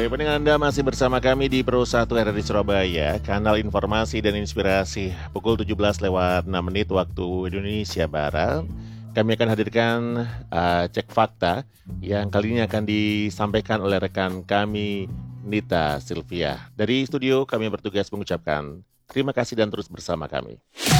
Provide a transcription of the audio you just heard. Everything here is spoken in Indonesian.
pendengar Anda masih bersama kami di Pro 1 RRI Surabaya, kanal informasi dan inspirasi pukul 17:06 waktu Indonesia Barat. Kami akan hadirkan cek fakta yang kali ini akan disampaikan oleh rekan kami Nita Sylvia. Dari studio kami bertugas mengucapkan terima kasih dan terus bersama kami.